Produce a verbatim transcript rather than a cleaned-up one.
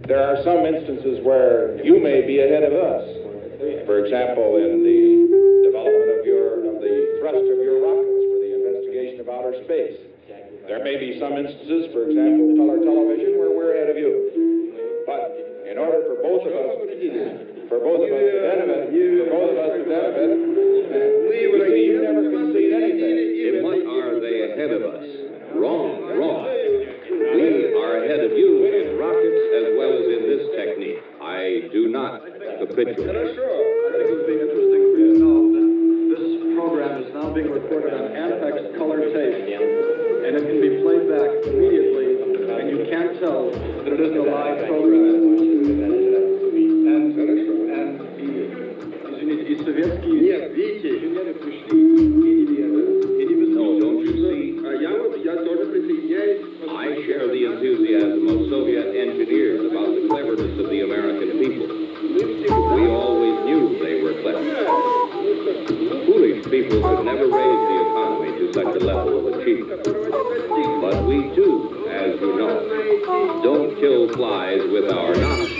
there are some instances where you may be ahead of us. For example, in the development of your of the thrust of your rockets for the investigation of outer space. There may be some instances, for example, color television, where we're ahead of you. But in order for both of us, for both of us to benefit, for both of us to benefit, you see, you never concede anything. In what are they ahead of us? Wrong, wrong. We are ahead of you in rockets as well as in this technique. I do not capitulate. I think it would be interesting for you to know that this program is now being recorded on Ampex color tape, and it can be played back immediately, and you can't tell that it isn't a live program. And, and извините, и советские инженеры пришли и не No, don't you see? I share the enthusiasm of Soviet engineers about the cleverness of the American people. We always knew they were clever. Foolish people could never raise the economy to such a level of achievement. But we too, as you know, don't kill flies with our nostrils.